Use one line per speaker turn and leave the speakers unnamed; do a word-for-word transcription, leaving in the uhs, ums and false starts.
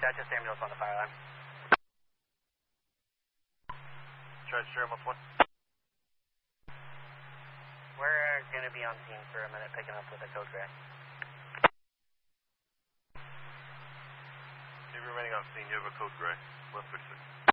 Dutchess ambulance on the fire line.
Charge zero, one one.
We're going to be on scene for a minute picking up with a code gray.
You're remaining on scene, you have a code gray. one six six.